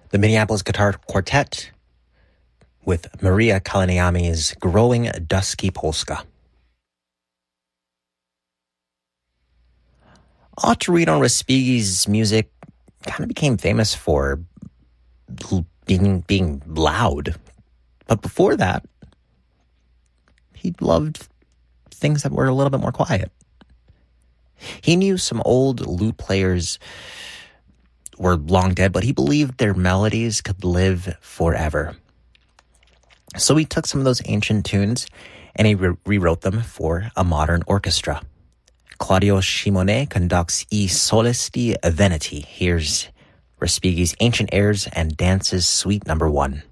The Minneapolis Guitar Quartet with Maria Kalaniami's Growing Dusky Polska. Ottorino Respighi's music kind of became famous for being loud. But before that, he loved things that were a little bit more quiet. He knew some old lute players were long dead, but he believed their melodies could live forever. So he took some of those ancient tunes and he rewrote them for a modern orchestra. Claudio Scimone conducts I Solisti Veneti. Here's Respighi's Ancient Airs and Dances Suite No. 1.